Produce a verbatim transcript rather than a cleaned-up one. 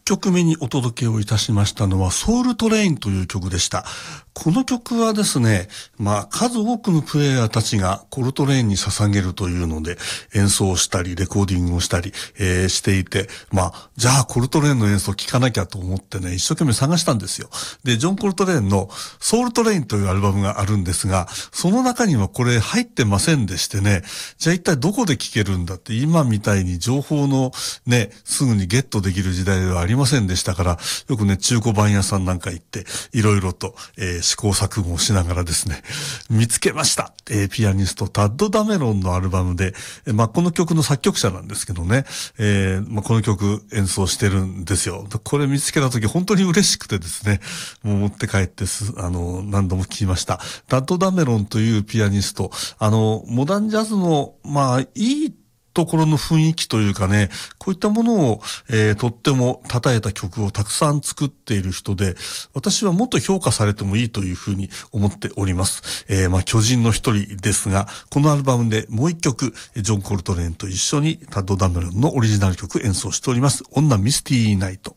きょくめにお届けをいたしましたのはソウルトレインという曲でした。この曲はですね、まあ数多くのプレイヤーたちがコルトレインに捧げるというので演奏したりレコーディングをしたり、えー、していて、まあじゃあコルトレインの演奏聴かなきゃと思ってね、一生懸命探したんですよ。で、ジョン・コルトレインのソウルトレインというアルバムがあるんですが、その中にはこれ入ってませんでしてね、じゃあ一体どこで聴けるんだって、今みたいに情報のね、すぐにゲットできる時代ではありませんでしたから、よくね、中古版屋さんなんか行って、いろいろと、えー、試行錯誤をしながらですね、見つけました。えー、ピアニストタッド・ダメロンのアルバムで、えー、まあ、この曲の作曲者なんですけどね、えー、まあ、この曲演奏してるんですよ。これ見つけたとき本当に嬉しくてですね、もう持って帰ってす、あの、何度も聴きました。タッド・ダメロンというピアニスト、あの、モダンジャズの、まあ、いいところの雰囲気というかね、こういったものを、えー、とっても称えた曲をたくさん作っている人で、私はもっと評価されてもいいというふうに思っております。えー、まあ巨人の一人ですが、このアルバムでもう一曲、ジョン・コルトレーンと一緒にタッド・ダメロンのオリジナル曲演奏しております。オン・ザ・ミスティー・ナイト。